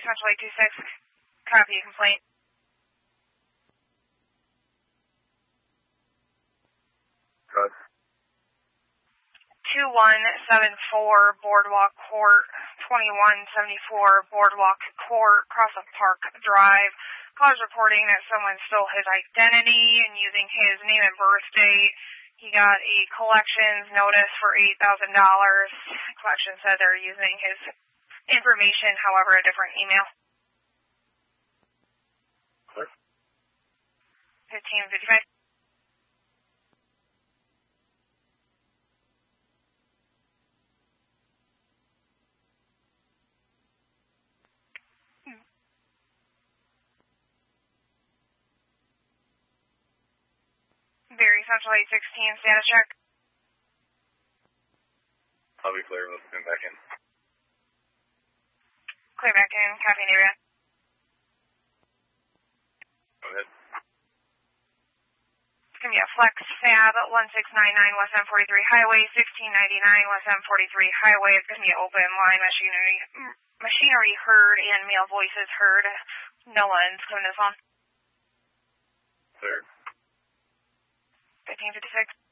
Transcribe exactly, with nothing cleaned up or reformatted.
Central eight two six. Copy a complaint. Good. two one seven four Boardwalk Court, twenty-one seventy-four Boardwalk Court, Crossland Park Drive. Caller's reporting that someone stole his identity and using his name and birth date. He got a collections notice for eight thousand dollars. Collections said they're using his information, however, a different email. fifteen fifty-five. Very Central eight sixteen, status check. I'll be clear. Let's come back in. Clear back in. Copy an area. Go ahead. It's going to be a Flex Fab one six nine nine West M forty-three Highway, sixteen ninety-nine West M forty-three Highway. It's going to be an open line machinery, machinery heard and male voices heard. No one's coming to the phone. Clear. fifteen fifty-six.